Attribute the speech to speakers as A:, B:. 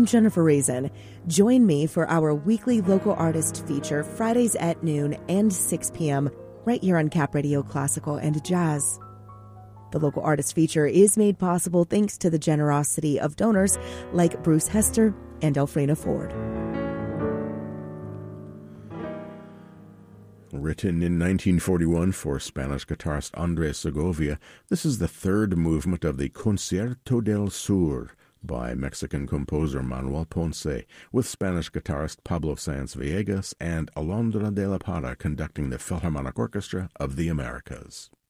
A: Jennifer Reason. Join me for our weekly local artist feature Fridays at noon and 6 p.m. right here on Cap Radio Classical and Jazz. The local artist feature is made possible thanks to the generosity of donors like Bruce Hester and Elfrina Ford.
B: Written in 1941 for Spanish guitarist Andres Segovia, this is the third movement of the Concierto del Sur by Mexican composer Manuel Ponce, with Spanish guitarist Pablo Sáenz Villegas and Alondra de la Parra conducting the Philharmonic Orchestra of the Americas.